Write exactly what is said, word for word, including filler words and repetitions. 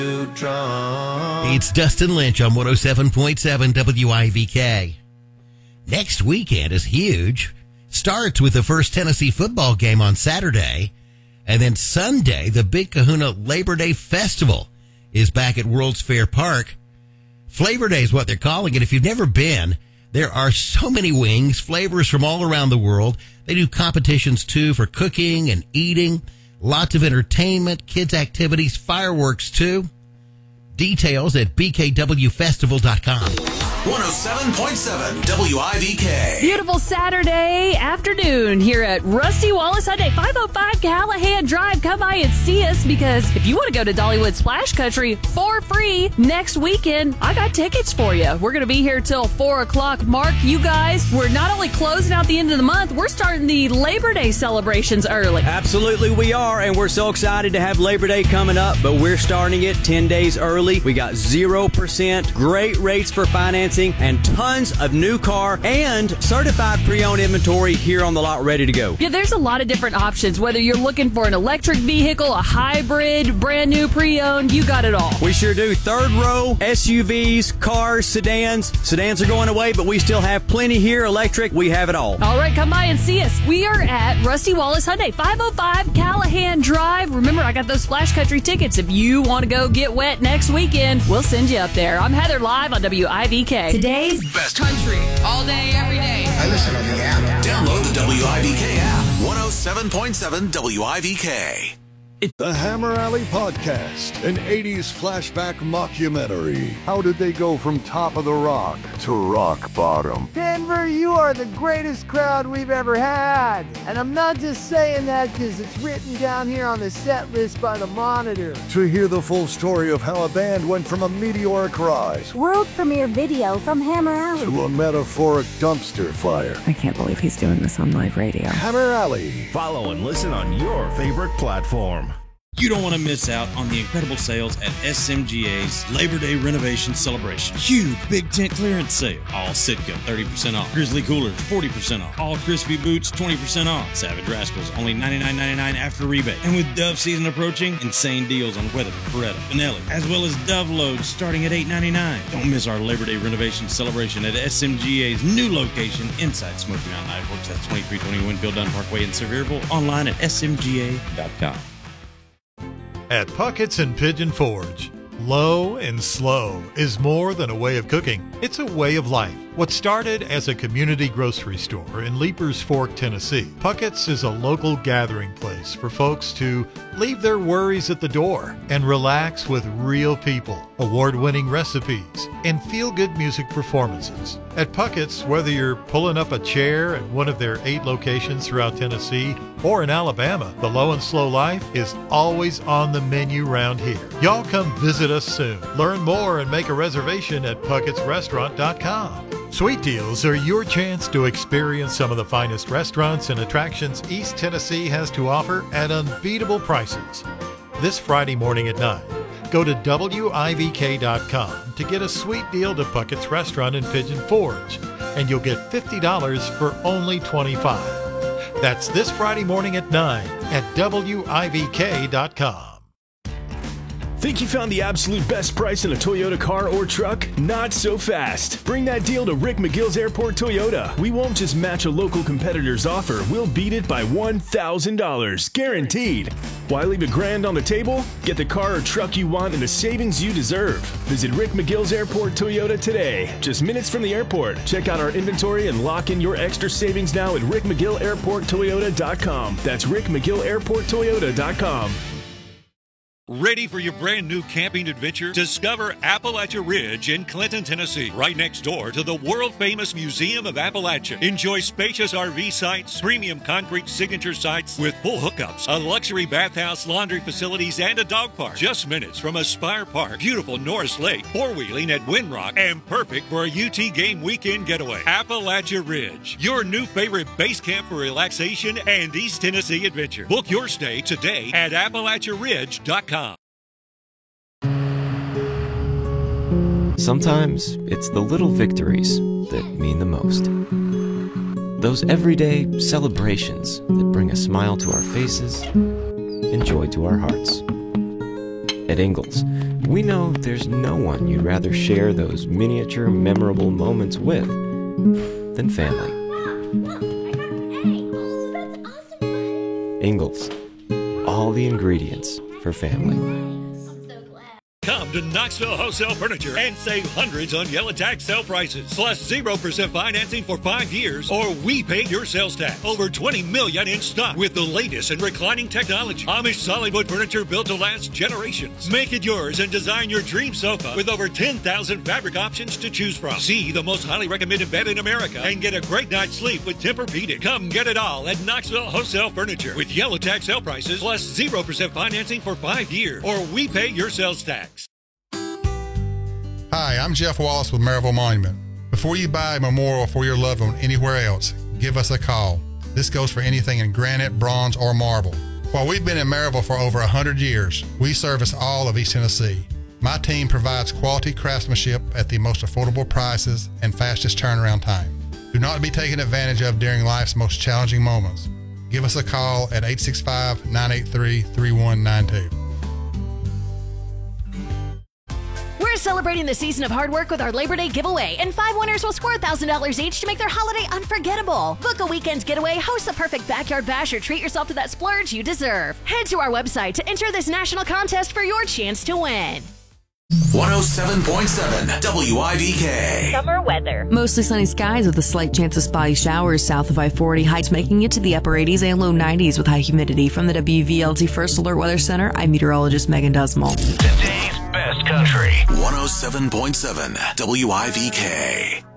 It's Dustin Lynch on one oh seven point seven W I V K. Next weekend is huge. Starts with the first Tennessee football game on Saturday. And then Sunday, the Big Kahuna Labor Day Festival is back at World's Fair Park. Flavor Day is what they're calling it. If you've never been, there are so many wings, flavors from all around the world. They do competitions, too, for cooking and eating. Lots of entertainment, kids' activities, fireworks, too. Details at b k w festival dot com. one oh seven point seven W I V K. Beautiful Saturday afternoon here at Rusty Wallace Hyundai, five oh five Callahan Drive. Come by and see us, because if you want to go to Dollywood Splash Country for free next weekend, I got tickets for you. We're going to be here till four o'clock. Mark, you guys, we're not only closing out the end of the month, we're starting the Labor Day celebrations early. Absolutely we are, and we're so excited to have Labor Day coming up, but we're starting it ten days early. We got zero percent, great rates for financing, and tons of new car and certified pre-owned inventory here on the lot ready to go. Yeah, there's a lot of different options. Whether you're looking for an electric vehicle, a hybrid, brand new pre-owned, you got it all. We sure do. Third row, S U Vs, cars, sedans. Sedans are going away, but we still have plenty here. Electric, we have it all. All right, come by and see us. We are at Rusty Wallace Hyundai, five oh five Callahan Drive. Remember, I got those Splash Country tickets. If you want to go get wet next weekend, we'll send you up there. I'm Heather, live on W I V K. Today's best country, all day, every day. I listen on the app. Download the W I V K app. one oh seven point seven W I V K. The Hammer Alley Podcast, an eighties flashback mockumentary. How did they go from top of the rock to rock bottom? Denver, you are the greatest crowd we've ever had. And I'm not just saying that because it's written down here on the set list by the Monitor. To hear the full story of how a band went from a meteoric rise world premiere video from Hammer Alley to a metaphoric dumpster fire. I can't believe he's doing this on live radio. Hammer Alley. Follow and listen on your favorite platform. You don't want to miss out on the incredible sales at S M G A's Labor Day Renovation Celebration. Huge big tent clearance sale. All Sitka, thirty percent off. Grizzly Coolers, forty percent off. All Crispy Boots, twenty percent off. Savage Rascals, only ninety-nine ninety-nine after rebate. And with Dove season approaching, insane deals on Weatherford, Beretta, Benelli, as well as Dove loads starting at eight ninety-nine. Don't miss our Labor Day Renovation Celebration at S M G A's new location inside Smoky Mountain Ironworks. That's twenty-three twenty Winfield Dunn Parkway in Sevierville. Online at S M G A dot com. At Puckett's and Pigeon Forge, low and slow is more than a way of cooking. It's a way of life. What started as a community grocery store in Leapers Fork, Tennessee, Puckett's is a local gathering place for folks to leave their worries at the door and relax with real people, award-winning recipes, and feel-good music performances. At Puckett's, whether you're pulling up a chair at one of their eight locations throughout Tennessee or in Alabama, the low and slow life is always on the menu round here. Y'all come visit us soon. Learn more and make a reservation at pucketts restaurant dot com. Sweet Deals are your chance to experience some of the finest restaurants and attractions East Tennessee has to offer at unbeatable prices. This Friday morning at nine, go to W I V K dot com to get a sweet deal to Puckett's Restaurant in Pigeon Forge, and you'll get fifty dollars for only twenty-five dollars. That's this Friday morning at nine at W I V K dot com. Think you found the absolute best price on a Toyota car or truck? Not so fast. Bring that deal to Rick McGill's Airport Toyota. We won't just match a local competitor's offer. We'll beat it by one thousand dollars, guaranteed. Why leave a grand on the table? Get the car or truck you want and the savings you deserve. Visit Rick McGill's Airport Toyota today. Just minutes from the airport. Check out our inventory and lock in your extra savings now at rick mcgill airport toyota dot com. That's rick mcgill airport toyota dot com. Ready for your brand new camping adventure? Discover Appalachia Ridge in Clinton, Tennessee, right next door to the world-famous Museum of Appalachia. Enjoy spacious R V sites, premium concrete signature sites with full hookups, a luxury bathhouse, laundry facilities, and a dog park. Just minutes from Aspire Park, beautiful Norris Lake, four-wheeling at Windrock, and perfect for a U T game weekend getaway. Appalachia Ridge, your new favorite base camp for relaxation and East Tennessee adventure. Book your stay today at appalachia ridge dot com. Sometimes it's the little victories that mean the most. Those everyday celebrations that bring a smile to our faces and joy to our hearts. At Ingalls, we know there's no one you'd rather share those miniature, memorable moments with than family. Ingalls, all the ingredients for family. Come to Knoxville Wholesale Furniture and save hundreds on Yellow Tax sale prices, plus zero percent financing for five years, or we pay your sales tax. Over twenty million in stock with the latest in reclining technology. Amish solid wood furniture built to last generations. Make it yours and design your dream sofa with over ten thousand fabric options to choose from. See the most highly recommended bed in America and get a great night's sleep with Tempur-Pedic. Come get it all at Knoxville Wholesale Furniture with Yellow Tax sale prices, plus zero percent financing for five years, or we pay your sales tax. Hi, I'm Jeff Wallace with Maryville Monument. Before you buy a memorial for your loved one anywhere else, give us a call. This goes for anything in granite, bronze, or marble. While we've been in Maryville for over one hundred years, we service all of East Tennessee. My team provides quality craftsmanship at the most affordable prices and fastest turnaround time. Do not be taken advantage of during life's most challenging moments. Give us a call at eight six five, nine eight three, three one nine two. We're celebrating the season of hard work with our Labor Day giveaway, and five winners will score one thousand dollars each to make their holiday unforgettable. Book a weekend getaway, host the perfect backyard bash, or treat yourself to that splurge you deserve. Head to our website to enter this national contest for your chance to win. one oh seven point seven W I V K. Summer weather. Mostly sunny skies with a slight chance of spotty showers south of I forty. Highs making it to the upper eighties and low nineties with high humidity. From the W V L T First Alert Weather Center, I'm meteorologist Megan Dusmal. Today's best country. one oh seven point seven W I V K.